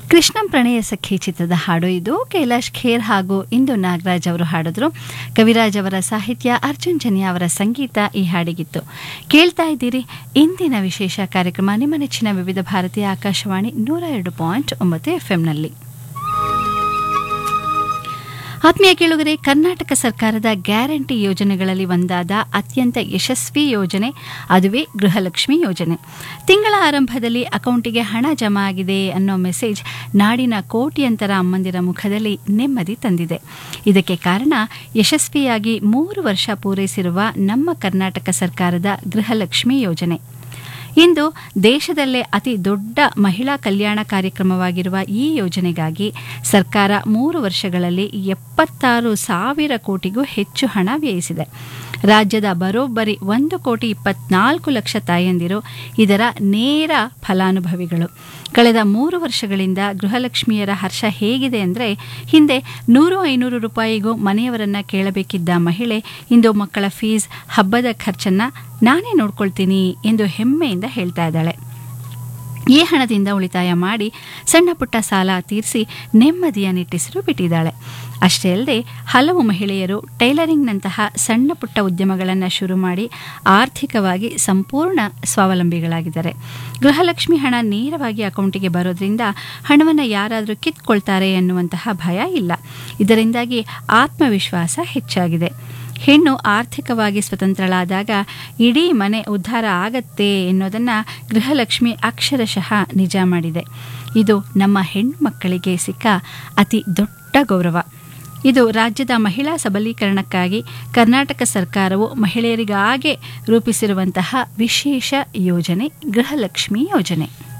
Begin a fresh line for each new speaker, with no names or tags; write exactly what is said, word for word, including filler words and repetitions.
ಕೃಷ್ಣಂ ಪ್ರಣಯ ಸಖಿ ಚಿತ್ರದ ಹಾಡು ಇದು. ಕೈಲಾಶ್ ಖೇರ್ ಹಾಗೂ ಇಂದು ನಾಗರಾಜ್ ಅವರು ಹಾಡಿದ್ರು. ಕವಿರಾಜ್ ಅವರ ಸಾಹಿತ್ಯ, ಅರ್ಜುನ್ ಜನ್ಯ ಅವರ ಸಂಗೀತ ಈ ಹಾಡಿಗಿತ್ತು. ಕೇಳ್ತಾ ಇದ್ದೀರಿ ಇಂದಿನ ವಿಶೇಷ ಕಾರ್ಯಕ್ರಮ ನಿಮ್ಮ ನೆಚ್ಚಿನ ವಿವಿಧ ಭಾರತೀಯ ಆಕಾಶವಾಣಿ ನೂರ ಎರಡು ಪಾಯಿಂಟ್ ಒಂಬತ್ತು ಎಫ್ಎಂನಲ್ಲಿ. ಆತ್ಮೀಯ ಕೇಳುಗರೆ, ಕರ್ನಾಟಕ ಸರ್ಕಾರದ ಗ್ಯಾರಂಟಿ ಯೋಜನೆಗಳಲ್ಲಿ ಒಂದಾದ ಅತ್ಯಂತ ಯಶಸ್ವಿ ಯೋಜನೆ ಅದುವೇ ಗೃಹಲಕ್ಷ್ಮಿ ಯೋಜನೆ. ತಿಂಗಳ ಆರಂಭದಲ್ಲಿ ಅಕೌಂಟಿಗೆ ಹಣ ಜಮಾ ಆಗಿದೆ ಅನ್ನೋ ಮೆಸೇಜ್ ನಾಡಿನ ಕೋಟ್ಯಂತರ ಅಮ್ಮಂದಿರ ಮುಖದಲ್ಲಿ ನೆಮ್ಮದಿ ತಂದಿದೆ. ಇದಕ್ಕೆ ಕಾರಣ ಯಶಸ್ವಿಯಾಗಿ ಮೂರು ವರ್ಷ ಪೂರೈಸಿರುವ ನಮ್ಮ ಕರ್ನಾಟಕ ಸರ್ಕಾರದ ಗೃಹಲಕ್ಷ್ಮಿ ಯೋಜನೆ. ಇಂದು ದೇಶದಲ್ಲೇ ಅತಿ ದೊಡ್ಡ ಮಹಿಳಾ ಕಲ್ಯಾಣ ಕಾರ್ಯಕ್ರಮವಾಗಿರುವ ಈ ಯೋಜನೆಗಾಗಿ ಸರ್ಕಾರ ಮೂರು ವರ್ಷಗಳಲ್ಲಿ ಎಪ್ಪತ್ತಾರು ಸಾವಿರ ಕೋಟಿಗೂ ಹೆಚ್ಚು ಹಣ ವ್ಯಯಿಸಿದೆ. ರಾಜ್ಯದ ಬರೋಬ್ಬರಿ ಒಂದು ಕೋಟಿ ಇಪ್ಪತ್ನಾಲ್ಕು ಲಕ್ಷ ತಾಯಂದಿರು ಇದರ ನೇರ ಫಲಾನುಭವಿಗಳು. ಕಳೆದ ಮೂರು ವರ್ಷಗಳಿಂದ ಗೃಹಲಕ್ಷ್ಮಿಯರ ಹರ್ಷ ಹೇಗಿದೆ ಅಂದರೆ, ಹಿಂದೆ ನೂರು ಐನೂರು ರೂಪಾಯಿಗೂ ಮನೆಯವರನ್ನ ಕೇಳಬೇಕಿದ್ದ ಮಹಿಳೆ ಇಂದು ಮಕ್ಕಳ ಫೀಸ್, ಹಬ್ಬದ ಖರ್ಚನ್ನ ನಾನೇ ನೋಡ್ಕೊಳ್ತೀನಿ ಎಂದು ಹೆಮ್ಮೆಯಿಂದ ಹೇಳ್ತಾ ಇದ್ದಾಳೆ. ಈ ಹಣದಿಂದ ಉಳಿತಾಯ ಮಾಡಿ ಸಣ್ಣ ಪುಟ್ಟ ಸಾಲ ತೀರಿಸಿ ನೆಮ್ಮದಿಯ ನಿಟ್ಟಿಸಲು ಬಿಟ್ಟಿದ್ದಾಳೆ. ಅಷ್ಟೇ ಅಲ್ಲದೆ ಹಲವು ಮಹಿಳೆಯರು ಟೈಲರಿಂಗ್ನಂತಹ ಸಣ್ಣ ಪುಟ್ಟ ಉದ್ಯಮಗಳನ್ನು ಶುರು ಮಾಡಿ ಆರ್ಥಿಕವಾಗಿ ಸಂಪೂರ್ಣ ಸ್ವಾವಲಂಬಿಗಳಾಗಿದ್ದಾರೆ. ಗೃಹಲಕ್ಷ್ಮಿ ಹಣ ನೇರವಾಗಿ ಅಕೌಂಟಿಗೆ ಬರೋದ್ರಿಂದ ಹಣವನ್ನು ಯಾರಾದರೂ ಕಿತ್ಕೊಳ್ತಾರೆ ಎನ್ನುವಂತಹ ಭಯ ಇಲ್ಲ. ಇದರಿಂದಾಗಿ ಆತ್ಮವಿಶ್ವಾಸ ಹೆಚ್ಚಾಗಿದೆ. ಹೆಣ್ಣು ಆರ್ಥಿಕವಾಗಿ ಸ್ವತಂತ್ರಳಾದಾಗ ಇಡೀ ಮನೆ ಉದ್ಧಾರ ಆಗತ್ತೆ ಎನ್ನುವುದನ್ನು ಗೃಹಲಕ್ಷ್ಮಿ ಅಕ್ಷರಶಃ ನಿಜ ಮಾಡಿದೆ. ಇದು ನಮ್ಮ ಹೆಣ್ಣು ಮಕ್ಕಳಿಗೆ ಸಿಕ್ಕ ಅತಿ ದೊಡ್ಡ ಗೌರವ. ಇದು ರಾಜ್ಯದ ಮಹಿಳಾ ಸಬಲೀಕರಣಕ್ಕಾಗಿ ಕರ್ನಾಟಕ ಸರ್ಕಾರವು ಮಹಿಳೆಯರಿಗಾಗೇ ರೂಪಿಸಿರುವಂತಹ ವಿಶೇಷ ಯೋಜನೆ ಗೃಹಲಕ್ಷ್ಮಿ ಯೋಜನೆ.